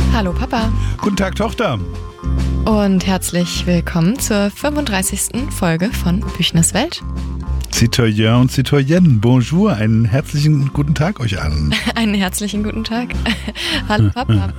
Hallo Papa. Guten Tag Tochter. Und herzlich willkommen zur 35. Folge von Büchners Welt. Citoyen und Citoyenne, bonjour, einen herzlichen guten Tag euch allen. Einen herzlichen guten Tag. Hallo Papa.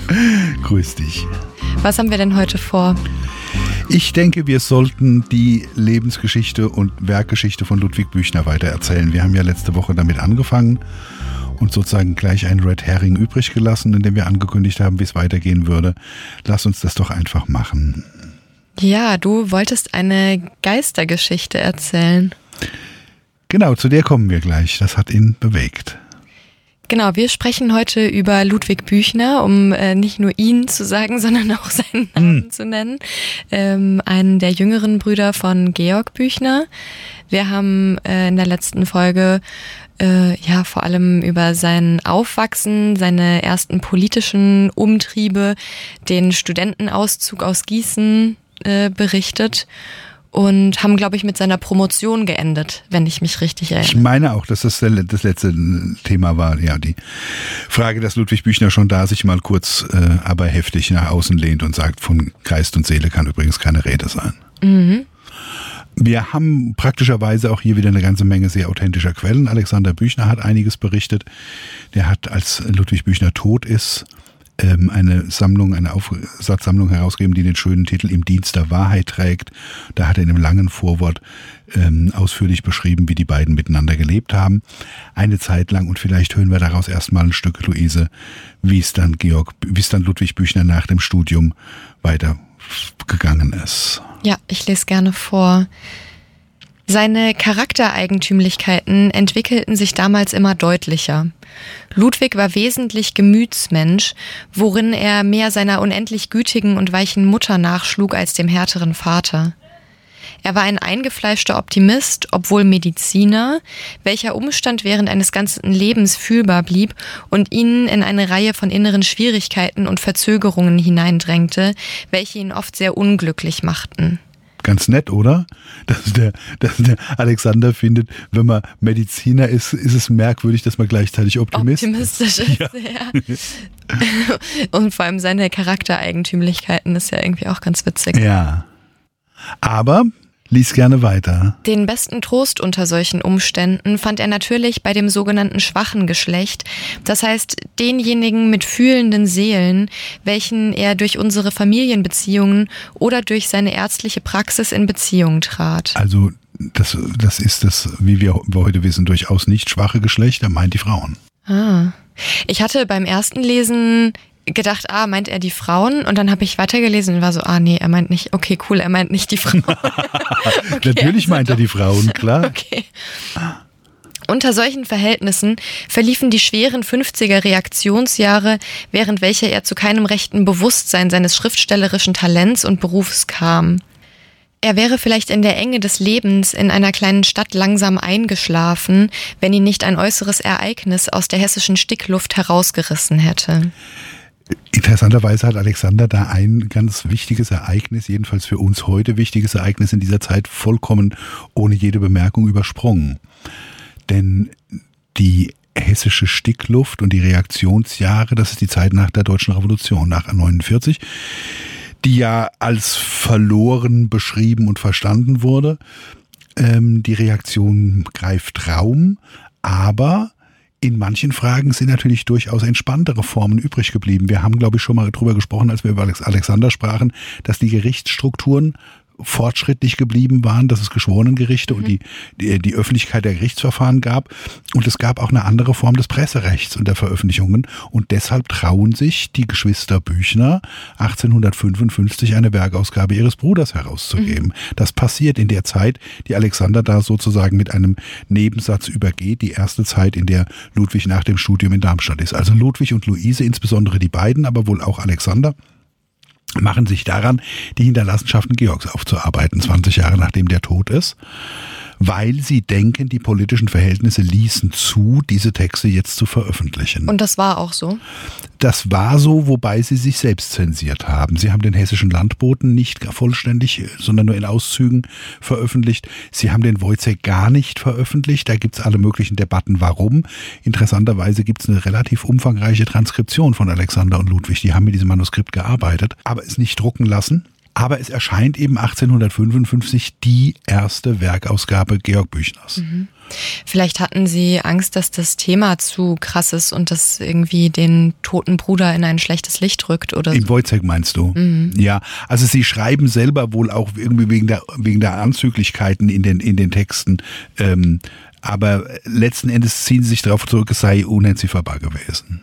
Grüß dich. Was haben wir denn heute vor? Ich denke, wir sollten die Lebensgeschichte und Werkgeschichte von Ludwig Büchner weitererzählen. Wir haben ja letzte Woche damit angefangen und sozusagen gleich einen Red Herring übrig gelassen, in dem wir angekündigt haben, wie es weitergehen würde. Lass uns das doch einfach machen. Ja, du wolltest eine Geistergeschichte erzählen. Genau, zu der kommen wir gleich. Das hat ihn bewegt. Genau, wir sprechen heute über Ludwig Büchner, um nicht nur ihn zu sagen, sondern auch seinen Namen zu nennen. Einen der jüngeren Brüder von Georg Büchner. Wir haben in der letzten Folge vor allem über sein Aufwachsen, seine ersten politischen Umtriebe, den Studentenauszug aus Gießen berichtet. Und haben, glaube ich, mit seiner Promotion geendet, wenn ich mich richtig erinnere. Ich meine auch, dass das letzte Thema war, ja, die Frage, dass Ludwig Büchner schon da sich mal kurz, aber heftig nach außen lehnt und sagt, von Geist und Seele kann übrigens keine Rede sein. Mhm. Wir haben praktischerweise auch hier wieder eine ganze Menge sehr authentischer Quellen. Alexander Büchner hat einiges berichtet. Der hat, als Ludwig Büchner tot ist, eine Aufsatzsammlung herausgegeben, die den schönen Titel Im Dienst der Wahrheit trägt. Da hat er in einem langen Vorwort ausführlich beschrieben, wie die beiden miteinander gelebt haben. Eine Zeit lang, und vielleicht hören wir daraus erstmal ein Stück, Luise, wie es dann Ludwig Büchner nach dem Studium weitergegangen ist. Ja, ich lese gerne vor. Seine Charaktereigentümlichkeiten entwickelten sich damals immer deutlicher. Ludwig war wesentlich Gemütsmensch, worin er mehr seiner unendlich gütigen und weichen Mutter nachschlug als dem härteren Vater. Er war ein eingefleischter Optimist, obwohl Mediziner, welcher Umstand während eines ganzen Lebens fühlbar blieb und ihn in eine Reihe von inneren Schwierigkeiten und Verzögerungen hineindrängte, welche ihn oft sehr unglücklich machten. Ganz nett, oder? Dass der Alexander findet, wenn man Mediziner ist, ist es merkwürdig, dass man gleichzeitig optimistisch ist. Ja. Und vor allem seine Charaktereigentümlichkeiten ist ja irgendwie auch ganz witzig. Ja. Aber lies gerne weiter. Den besten Trost unter solchen Umständen fand er natürlich bei dem sogenannten schwachen Geschlecht, das heißt denjenigen mit fühlenden Seelen, welchen er durch unsere Familienbeziehungen oder durch seine ärztliche Praxis in Beziehung trat. Also das ist das, wie wir heute wissen, durchaus nicht schwache Geschlecht, er meint die Frauen. Ich hatte beim ersten Lesen gedacht, meint er die Frauen? Und dann habe ich weitergelesen und war so, nee, er meint nicht, okay, cool, er meint nicht die Frauen. Okay, natürlich meint er die Frauen, klar. Okay. Unter solchen Verhältnissen verliefen die schweren 50er Reaktionsjahre, während welcher er zu keinem rechten Bewusstsein seines schriftstellerischen Talents und Berufs kam. Er wäre vielleicht in der Enge des Lebens in einer kleinen Stadt langsam eingeschlafen, wenn ihn nicht ein äußeres Ereignis aus der hessischen Stickluft herausgerissen hätte. Interessanterweise hat Alexander da ein ganz wichtiges Ereignis, jedenfalls für uns heute wichtiges Ereignis in dieser Zeit, vollkommen ohne jede Bemerkung übersprungen. Denn die hessische Stickluft und die Reaktionsjahre, das ist die Zeit nach der Deutschen Revolution, nach 49, die ja als verloren beschrieben und verstanden wurde. Die Reaktion greift Raum, aber in manchen Fragen sind natürlich durchaus entspanntere Formen übrig geblieben. Wir haben, glaube ich, schon mal drüber gesprochen, als wir über Alexander sprachen, dass die Gerichtsstrukturen fortschrittlich geblieben waren, dass es Geschworenengerichte und die Öffentlichkeit der Gerichtsverfahren gab. Und es gab auch eine andere Form des Presserechts und der Veröffentlichungen. Und deshalb trauen sich die Geschwister Büchner 1855 eine Werkausgabe ihres Bruders herauszugeben. Das passiert in der Zeit, die Alexander da sozusagen mit einem Nebensatz übergeht, die erste Zeit, in der Ludwig nach dem Studium in Darmstadt ist. Also Ludwig und Luise, insbesondere die beiden, aber wohl auch Alexander, machen sich daran, die Hinterlassenschaften Georgs aufzuarbeiten, 20 Jahre nachdem der tot ist, weil sie denken, die politischen Verhältnisse ließen zu, diese Texte jetzt zu veröffentlichen. Und das war auch so? Das war so, wobei sie sich selbst zensiert haben. Sie haben den Hessischen Landboten nicht vollständig, sondern nur in Auszügen veröffentlicht. Sie haben den Wojciech gar nicht veröffentlicht. Da gibt's alle möglichen Debatten, warum. Interessanterweise gibt's eine relativ umfangreiche Transkription von Alexander und Ludwig. Die haben mit diesem Manuskript gearbeitet, aber es nicht drucken lassen. Aber es erscheint eben 1855 die erste Werkausgabe Georg Büchners. Mhm. Vielleicht hatten Sie Angst, dass das Thema zu krass ist und das irgendwie den toten Bruder in ein schlechtes Licht rückt oder so. Im Wojciech meinst du? Mhm. Ja, also Sie schreiben selber wohl auch irgendwie wegen der Anzüglichkeiten in den Texten, aber letzten Endes ziehen Sie sich darauf zurück, es sei unentziffernbar gewesen.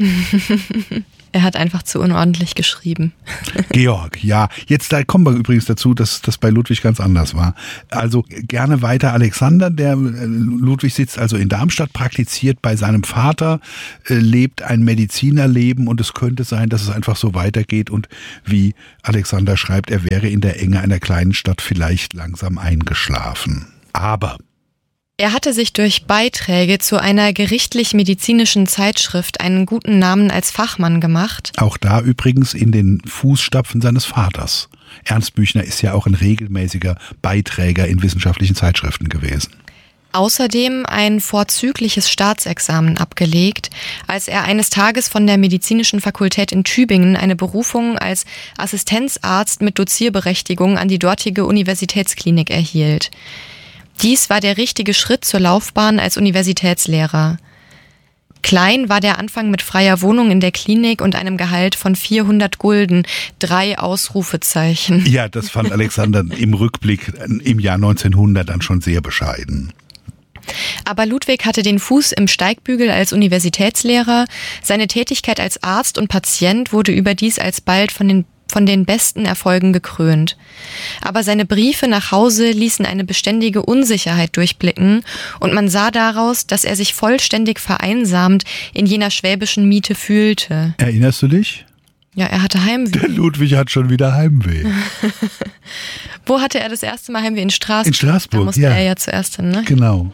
Er hat einfach zu unordentlich geschrieben. Georg, ja. Jetzt da kommen wir übrigens dazu, dass das bei Ludwig ganz anders war. Also gerne weiter Alexander. Der Ludwig sitzt also in Darmstadt, praktiziert bei seinem Vater, lebt ein Medizinerleben und es könnte sein, dass es einfach so weitergeht und wie Alexander schreibt, er wäre in der Enge einer kleinen Stadt vielleicht langsam eingeschlafen. Aber er hatte sich durch Beiträge zu einer gerichtlich-medizinischen Zeitschrift einen guten Namen als Fachmann gemacht. Auch da übrigens in den Fußstapfen seines Vaters. Ernst Büchner ist ja auch ein regelmäßiger Beiträger in wissenschaftlichen Zeitschriften gewesen. Außerdem ein vorzügliches Staatsexamen abgelegt, als er eines Tages von der Medizinischen Fakultät in Tübingen eine Berufung als Assistenzarzt mit Dozierberechtigung an die dortige Universitätsklinik erhielt. Dies war der richtige Schritt zur Laufbahn als Universitätslehrer. Klein war der Anfang mit freier Wohnung in der Klinik und einem Gehalt von 400 Gulden, 3 Ausrufezeichen. Ja, das fand Alexander im Rückblick im Jahr 1900 dann schon sehr bescheiden. Aber Ludwig hatte den Fuß im Steigbügel als Universitätslehrer. Seine Tätigkeit als Arzt und Patient wurde überdies alsbald von den besten Erfolgen gekrönt. Aber seine Briefe nach Hause ließen eine beständige Unsicherheit durchblicken und man sah daraus, dass er sich vollständig vereinsamt in jener schwäbischen Miete fühlte. Erinnerst du dich? Ja, er hatte Heimweh. Der Ludwig hat schon wieder Heimweh. Wo hatte er das erste Mal Heimweh? In Straßburg. In Straßburg, da musste er ja zuerst hin, ne? Genau.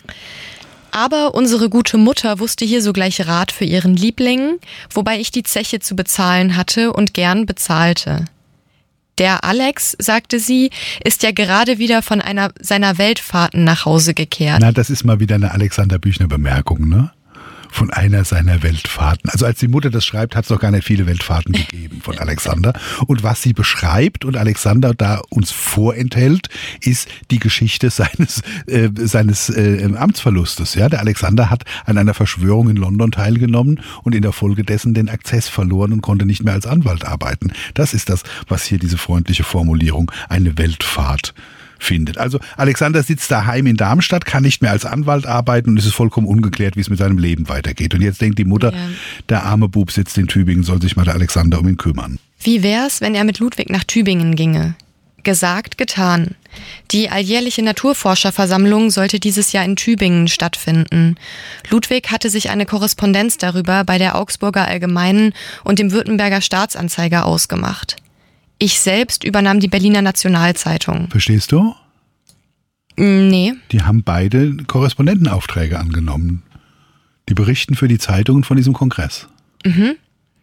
Aber unsere gute Mutter wusste hier sogleich Rat für ihren Liebling, wobei ich die Zeche zu bezahlen hatte und gern bezahlte. Der Alex, sagte sie, ist ja gerade wieder von seiner Weltfahrten nach Hause gekehrt. Na, das ist mal wieder eine Alexander Büchner-Bemerkung, ne? Von einer seiner Weltfahrten. Also als die Mutter das schreibt, hat es noch gar nicht viele Weltfahrten gegeben von Alexander. Und was sie beschreibt und Alexander da uns vorenthält, ist die Geschichte seines Amtsverlustes. Ja, der Alexander hat an einer Verschwörung in London teilgenommen und in der Folge dessen den Akzess verloren und konnte nicht mehr als Anwalt arbeiten. Das ist das, was hier diese freundliche Formulierung, eine Weltfahrt, findet. Also Alexander sitzt daheim in Darmstadt, kann nicht mehr als Anwalt arbeiten und es ist vollkommen ungeklärt, wie es mit seinem Leben weitergeht. Und jetzt denkt die Mutter, der arme Bub sitzt in Tübingen, soll sich mal der Alexander um ihn kümmern. Wie wär's, wenn er mit Ludwig nach Tübingen ginge? Gesagt, getan. Die alljährliche Naturforscherversammlung sollte dieses Jahr in Tübingen stattfinden. Ludwig hatte sich eine Korrespondenz darüber bei der Augsburger Allgemeinen und dem Württemberger Staatsanzeiger ausgemacht. Ich selbst übernahm die Berliner Nationalzeitung. Verstehst du? Nee. Die haben beide Korrespondentenaufträge angenommen. Die berichten für die Zeitungen von diesem Kongress. Mhm.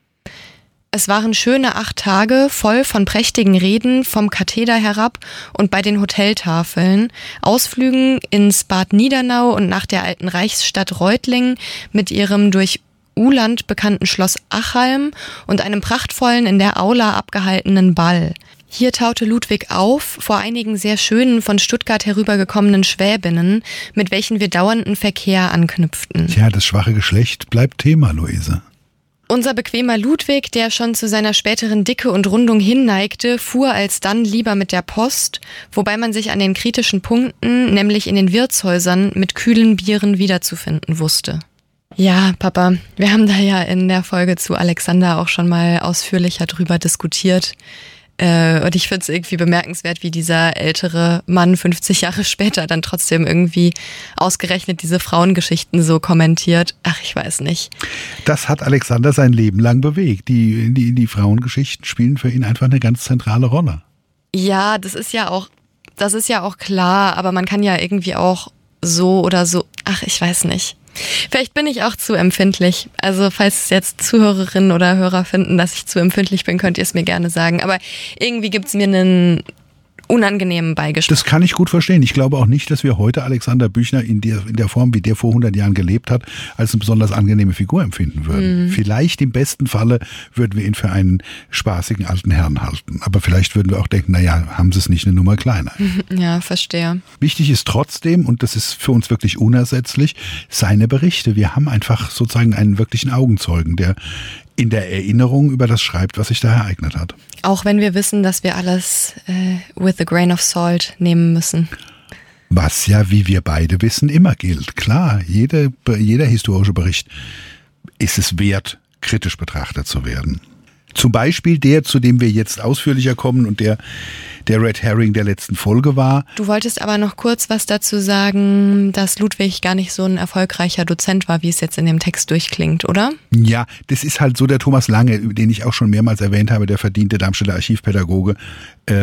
Es waren schöne 8 Tage, voll von prächtigen Reden vom Katheder herab und bei den Hoteltafeln, Ausflügen ins Bad Niedernau und nach der alten Reichsstadt Reutlingen mit ihrem durch Uhland bekannten Schloss Achalm und einem prachtvollen in der Aula abgehaltenen Ball. Hier taute Ludwig auf vor einigen sehr schönen von Stuttgart herübergekommenen Schwäbinnen, mit welchen wir dauernden Verkehr anknüpften. Tja, das schwache Geschlecht bleibt Thema, Luise. Unser bequemer Ludwig, der schon zu seiner späteren Dicke und Rundung hinneigte, fuhr alsdann lieber mit der Post, wobei man sich an den kritischen Punkten, nämlich in den Wirtshäusern, mit kühlen Bieren wiederzufinden wusste. Ja, Papa, wir haben da ja in der Folge zu Alexander auch schon mal ausführlicher drüber diskutiert. Und ich finde es irgendwie bemerkenswert, wie dieser ältere Mann 50 Jahre später dann trotzdem irgendwie ausgerechnet diese Frauengeschichten so kommentiert. Ach, ich weiß nicht. Das hat Alexander sein Leben lang bewegt. Die Frauengeschichten spielen für ihn einfach eine ganz zentrale Rolle. Ja, das ist ja auch das ist ja auch klar, aber man kann ja irgendwie auch so oder so, ich weiß nicht. Vielleicht bin ich auch zu empfindlich. Also falls jetzt Zuhörerinnen oder Hörer finden, dass ich zu empfindlich bin, könnt ihr es mir gerne sagen. Aber irgendwie gibt es mir einen unangenehmen Beigeschmack. Das kann ich gut verstehen. Ich glaube auch nicht, dass wir heute Alexander Büchner in der Form, wie der vor 100 Jahren gelebt hat, als eine besonders angenehme Figur empfinden würden. Vielleicht im besten Falle würden wir ihn für einen spaßigen alten Herrn halten. Aber vielleicht würden wir auch denken, haben sie es nicht eine Nummer kleiner. Ja, verstehe. Wichtig ist trotzdem, und das ist für uns wirklich unersetzlich, seine Berichte. Wir haben einfach sozusagen einen wirklichen Augenzeugen, der in der Erinnerung über das schreibt, was sich da ereignet hat. Auch wenn wir wissen, dass wir alles with a grain of salt nehmen müssen. Was ja, wie wir beide wissen, immer gilt. Klar, jeder historische Bericht ist es wert, kritisch betrachtet zu werden. Zum Beispiel der, zu dem wir jetzt ausführlicher kommen und der Red Herring der letzten Folge war. Du wolltest aber noch kurz was dazu sagen, dass Ludwig gar nicht so ein erfolgreicher Dozent war, wie es jetzt in dem Text durchklingt, oder? Ja, das ist halt so der Thomas Lange, den ich auch schon mehrmals erwähnt habe, der verdiente Darmstädter Archivpädagoge,